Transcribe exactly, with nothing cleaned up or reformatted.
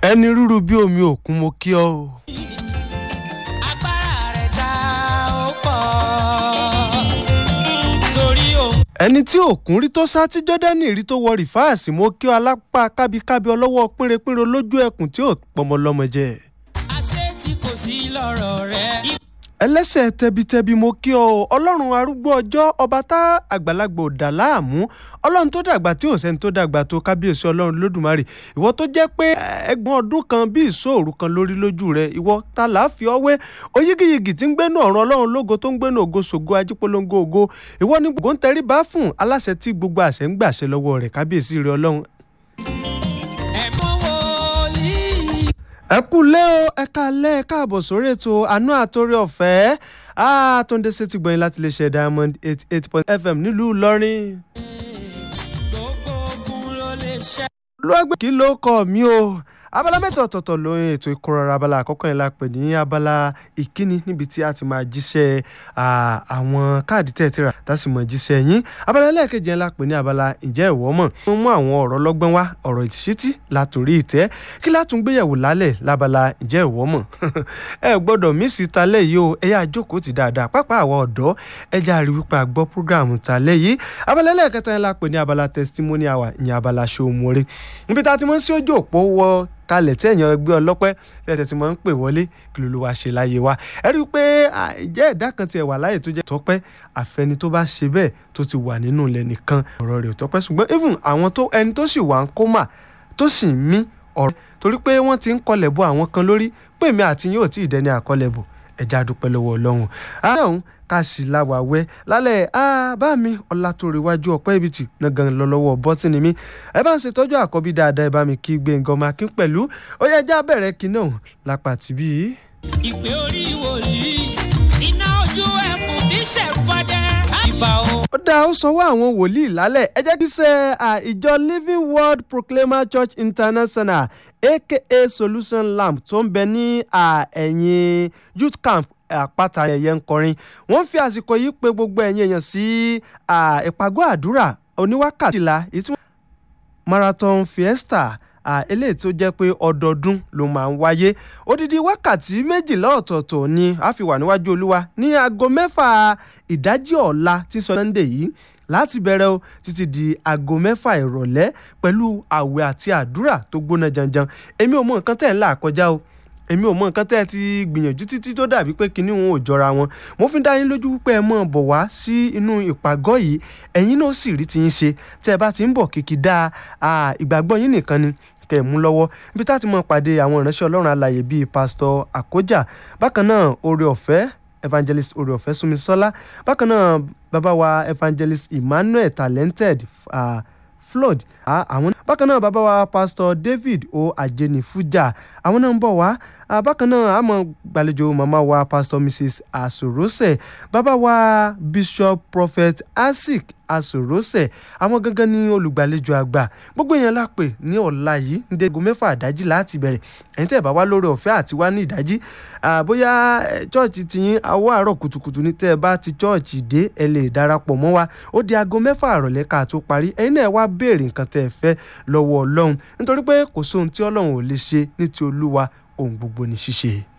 ẹni rúru bí omi òkun mo kí ọ o. agbára rẹ̀ ta ó pọ̀ torí o. ẹni tí òkun rí tó sá tí jọ́dánì rí tó wọ rìfáàsì mo kí ọ alápá kábíkábí ọlọ́wọ́ pínrepínre lójú ẹkùn tí ò pọmọ lọ́mọ jẹ. àṣé tí kò sí lọ́rọ̀ rẹ̀. ẹlẹ́sẹ̀ tẹbitẹbi mo kí ọ o ọlọ́run arúgbó ọjọ́ ọba tá àgbàlagbà ò dà láàmú ọlọ́run tó dàgbà tí ò sẹ́ni tó dàgbà tó kábíyèsí ọlọ́run lódùmarè ìwọ tó jẹ́ pé ẹgbọ̀n ọdún kan bí ìṣòro kan lórí lójú rẹ ìwọ ta láàfin ọwẹ́ oyígiyigì tí ń gbénu ọ̀run ọlọ́run lógo tó ń gbénu ògo ṣògo ajípolongo ògo ìwọ ní gbogbo ń tẹrí bá fún aláṣẹ tí gbogbo àṣẹ ń gbàṣẹ lọ́wọ́ rẹ̀ kábíyèsí rẹ ọlọ́run. ẹ kú lé o ẹ ká lẹ́ ẹ káàbọ̀ sórí ètò àánú àtòrí ọ̀fẹ́ àtúndé sétí gbọ̀nyìn láti lè ṣe Diamond eighty eight point f m nílùú Ìlọrin. gbogbo ogun ló lè ṣe. lọ́gbẹ̀ẹ́ kí ló kọ́ mi o abala mẹ́ta ọ̀tọ̀ọ̀tọ̀ lóyún ètò ìkórọ̀rọ̀ abala àkọ́kọ́ yẹn la pè ní abala ìkíni níbi tí a ti máa jíṣẹ́ àwọn káàdì tẹ́ẹ̀tìrà tá a sì mọ̀ jíṣẹ́ yín abala ẹlẹ́ẹ̀kejì yẹn la pè ní abala ǹjẹ́ ìwọ mọ̀ wọ́n mú àwọn ọ̀rọ̀ lọ́gbọ́n wá ọ̀rọ̀ ìṣítí látòrí ìtẹ́ kí látún gbéyẹ̀wò lálẹ́ lábala ǹjẹ́ ìwọ mọ̀ ẹ gbọ́dọ̀ mísì talẹ́ yìí o ẹ yá jókòó ti dáadáa pápá àwọn ọ̀dọ́ ẹ já rí wípé a gbọ́ prógráàmù talẹ́ yìí abala ẹlẹ́ẹ̀kẹta yẹn la pè ní abala testimony hour ìyẹn abala ṣòmùrè níbi tá a ti mọ̀ sí ojú òpó wọ kalẹ̀ tí èèyàn ẹgbẹ́ ọlọ́pẹ́ tẹ̀tẹ̀ tí mo ń pè wọlé kí ló ló wá ṣe láyé wa ẹ rí i pé ìjẹ́ ẹ̀dá kan tiẹ̀ wà láyè tó jẹ́ tọ́pẹ́ àfẹni tó bá ṣe bẹ́ẹ̀ tó ti wà nínú ilẹ̀ nìkan ọ̀rọ̀ rẹ̀ tọ́pẹ́ ṣùgbọ́n even àwọn tó ẹni tó sì wà ń kómà tó sì ń mí ọ̀rọ̀ torí pé wọ́n ti ń kọlẹ̀ bọ àwọn kan lórí pé èmi àti yín ò tí ì dẹni àkọlẹ̀ bò ẹja dúpẹ́ lọ́wọ́ Ọlọ́run àdáhùn ká sì láwà wẹ́ lálẹ́ bá mi Ọlátòrèwájú ọ̀pẹ́ ibi tì nàgàn lọ lọ́wọ́ bọ́tìnì mi ẹ bá ń ṣètọ́jú àkọ́bí dáadáa ẹ bá mi kí Gbénga ọmọ Akin pẹ̀lú ó yẹ já bẹ̀rẹ̀ kí náà lápá tìbí. ìpè orí wòlíì iná ojú ẹkùn tí ṣẹ̀rù bọ́dẹ́ ìbà o. ó dáa ó sanwó àwọn wòlíì lálẹ́ ẹ jẹ́ kí ṣe ìjọ Living Word Proclaimer Church International aka Solution Lamp tó ń bẹ ní ẹ̀yìn youth camp àpáta ẹ̀yẹ ń kọrin wọ́n fi àsìkò yìí pé gbogbo ẹ̀yin èèyàn sí ìpàgọ́ àdúrà oníwákàtìlá marathon fiesta eléyìí tó jẹ́ pé ọdọọdún ló máa ń wáyé odidi wákàtí méjìlá ọ̀tọ̀ọ̀tọ̀ ni a fi wà níwájú Olúwa ní aago mẹ́fà ìdájí ọ̀la tí sọ Sunday yìí láti bẹ̀rẹ̀ o títí di aago mẹ́fà ìrọ̀lẹ́ pẹ̀lú àwẹ̀ àti àdúrà tó gbóná janjan èmi ò mọ nǹkan tẹ̀ ń là kọjá o èmi ò mọ nǹkan tẹ́ ẹ ti gbìyànjú títí tó dàbí pé kinní wọn ò jọra wọn mo fi ń dá yín lójú pé ẹ mọ̀ bọ̀ wá sí inú ìpàgọ́ yìí ẹ̀yin náà sì rí ti yín ṣe tẹ́ ẹ bá ti ń bọ̀ kìkì dá ìgbàgbọ́ yín nìkan ni kẹ́ ẹ̀ mú lọ́wọ́ ibi tá a ti mọ̀ pàdé àwọn ìránṣẹ́ Ọlọ́run alààyè bíi pásítọ̀ Àkójà bákan náà Oore Ọ̀fẹ́ evangelist Oore Ọ̀fẹ́ Súnmisọ́lá bákan náà bàbá wa evangelist Emmanuel Talented uh, flood àwọn bákan náà bàbá wa pastor David o Ajenifuja àwọn náà ń bọ̀ wá bákan náà a máa gbàlejò màmá wa pastor Mrs Asorose bàbá wa bishop prophet Asik Asorose àwọn gangan ní olùgbàlejò àgbà gbogbo èèyàn lápè ní ọ̀la yìí ní dégo mẹ́fà ìdájí láti bẹ̀rẹ̀ ẹ̀yin tẹ́ ẹ̀ bá wá lórí ọ̀fẹ́ àti wá ní ìdájí bóyá chọ́ọ̀chì tiyín awọ́ àárọ̀ kùtùkùtù ní tẹ́ ẹ bá ti chọ́ọ̀chì dé ẹ lè darapọ̀ mọ́ wa ó di aago mẹ́fà àrọ̀lẹ́ ká tó parí ẹ̀yin náà wá béèrè nǹkan tẹ́ ẹ fẹ́ lọ́wọ́ Ọlọ́run nítorí pé kò sóhun tí Ọlọ́run ò lè ṣe ní ti Olúwa ohun gbogbo ní ṣíṣe.